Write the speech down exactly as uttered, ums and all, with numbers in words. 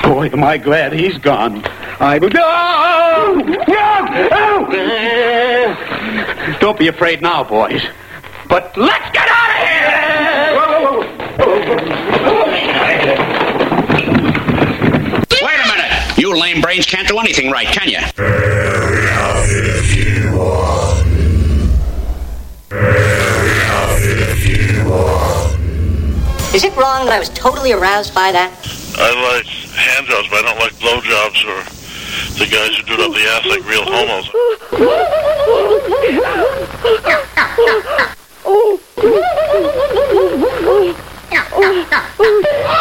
Boy, am I glad he's gone. I... No! No! No! Don't be afraid now, boys. But let's get out of here! Wait a minute! You lame brains can't do anything right, can you? Hurry up if you want. Hurry up if you want. Is it wrong that I was totally aroused by that? I like handjobs, but I don't like blowjobs or the guys who do it up the ass like real homos.